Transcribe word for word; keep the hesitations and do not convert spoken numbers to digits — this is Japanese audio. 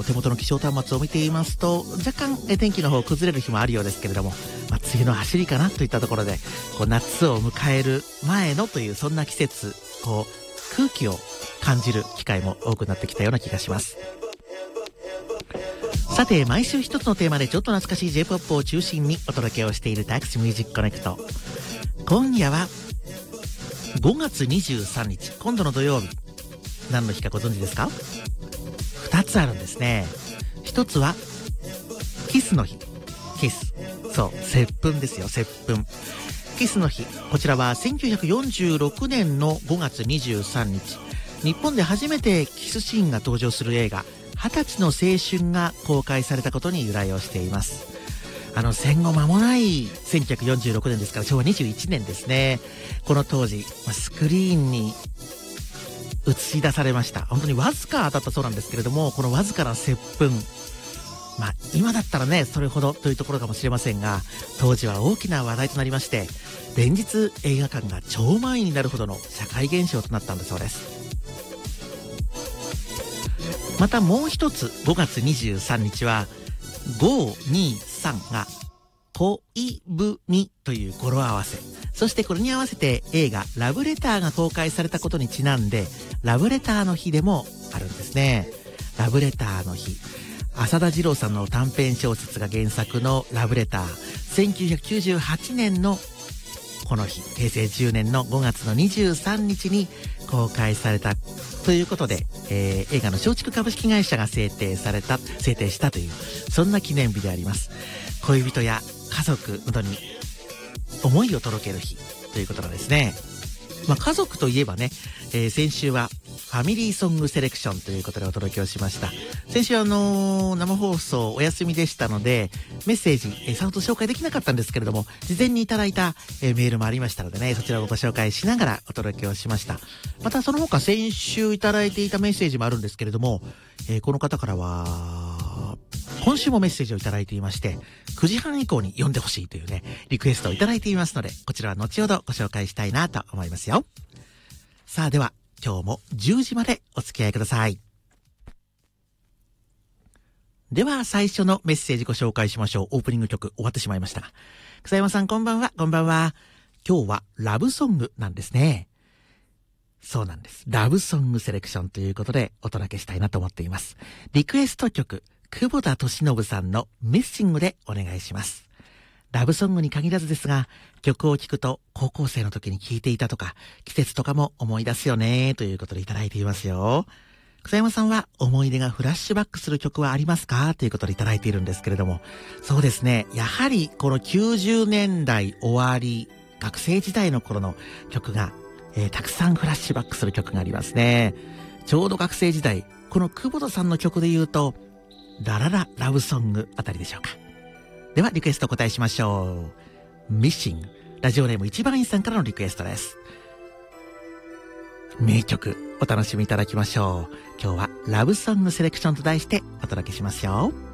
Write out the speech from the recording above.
手元の気象端末を見ていますと、若干え天気の方崩れる日もあるようですけれども、まあ、梅雨の走りかなといったところで、こう夏を迎える前のというそんな季節、こう空気を感じる機会も多くなってきたような気がします。さて、毎週一つのテーマでちょっと懐かしい J-ポップ を中心にお届けをしているタクシーミュージックコネクト。今夜はごがつにじゅうさんにち、今度の土曜日、何の日かご存知ですか？ふたつあるんですね。一つはキスの日。キス、そう、接吻ですよ、接吻。キスの日、こちらはせんきゅうひゃくよんじゅうろくねんのごがつにじゅうさんにち、日本で初めてキスシーンが登場する映画はたちの青春が公開されたことに由来をしています。あの戦後間もないせんきゅうひゃくよんじゅうろくねんですから、しょうわにじゅういちねんですね。この当時スクリーンに映し出されました。本当にわずかだったそうなんですけれども、このわずかな接吻、まあ今だったらねそれほどというところかもしれませんが、当時は大きな話題となりまして、連日映画館が超満員になるほどの社会現象となったんだそうです。またもう一つ、ごがつにじゅうさんにちはごにさんが恋文という語呂合わせ、そしてこれに合わせて映画ラブレターが公開されたことにちなんで、ラブレターの日でもあるんですね。ラブレターの日、浅田次郎さんの短編小説が原作のラブレター、せんきゅうひゃくきゅうじゅうはちねんのこの日、へいせいじゅうねんのごがつのにじゅうさんにちに公開されたということで、えー、映画の松竹株式会社が制定された制定したという、そんな記念日であります。恋人や家族などに思いを届ける日ということなんですね。まあ、家族といえばね、えー、先週はファミリーソングセレクションということでお届けをしました。先週あのー、生放送お休みでしたので、メッセージ、えー、さほど紹介できなかったんですけれども、事前にいただいた、えー、メールもありましたのでね、そちらをご紹介しながらお届けをしました。またその他先週いただいていたメッセージもあるんですけれども、えー、この方からは今週もメッセージをいただいていまして、くじはん以降に読んでほしいというねリクエストをいただいていますので、こちらは後ほどご紹介したいなと思いますよ。さあ、では今日もじゅうじまでお付き合いください。では最初のメッセージご紹介しましょう。オープニング曲終わってしまいましたが、草山さんこんばんは。こんばんは。今日はラブソングなんですね。そうなんです。ラブソングセレクションということでお届けしたいなと思っています。リクエスト曲、久保田利伸さんのミッシングでお願いします。ラブソングに限らずですが、曲を聴くと高校生の時に聴いていたとか、季節とかも思い出すよねということでいただいていますよ。草山さんは思い出がフラッシュバックする曲はありますかということでいただいているんですけれども、そうですね、やはりこのきゅうじゅうねんだい終わり、学生時代の頃の曲が、えー、たくさんフラッシュバックする曲がありますね。ちょうど学生時代、この久保田さんの曲で言うとララララブソングあたりでしょうか。ではリクエストお答えしましょう。ミッシング、ラジオネーム一番員さんからのリクエストです。名曲お楽しみいただきましょう。今日はラブソングセレクションと題してお届けしますよ。